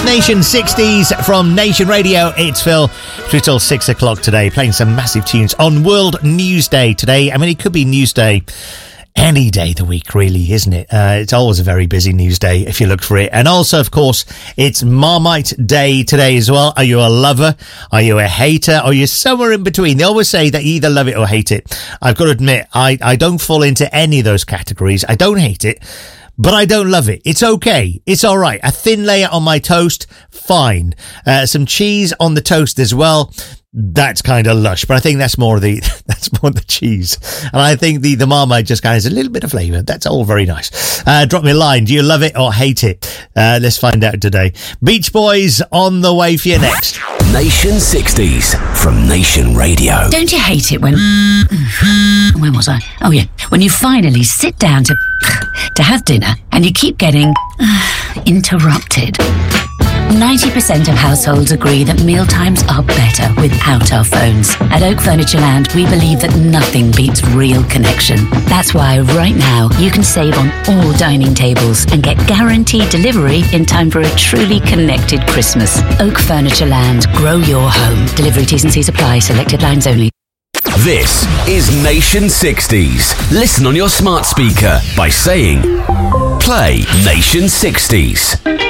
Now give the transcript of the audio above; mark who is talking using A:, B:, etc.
A: Nation 60s from Nation Radio. It's Phil. Through till 6 o'clock today, playing some massive tunes on World News Day today. I mean, it could be News Day any day of the week, really, isn't it? It's always a very busy news day if you look for it. And also, of course, it's Marmite Day today as well. Are you a lover? Are you a hater? Are you somewhere in between? They always say that you either love it or hate it. I've got to admit, I don't fall into any of those categories. I don't hate it, but I don't love it. It's okay. It's all right. A thin layer on my toast, fine. Some cheese on the toast as well. That's kind of lush, but I think that's more the cheese. And I think the Marmite just kind of has a little bit of flavour. That's all very nice. Drop me a line. Do you love it or hate it? Let's find out today. Beach Boys on the way for you next.
B: Nation 60s from Nation Radio.
C: Don't you hate it when... Where was I? Oh, yeah. When you finally sit down to have dinner and you keep getting interrupted. 90% of households agree that mealtimes are better without our phones. At Oak Furniture Land, we believe that nothing beats real connection. That's why right now you can save on all dining tables and get guaranteed delivery in time for a truly connected Christmas. Oak Furniture Land. Grow your home. Delivery T's and C's apply. Selected lines only.
B: This is Nation 60s. Listen on your smart speaker by saying, play Nation 60s.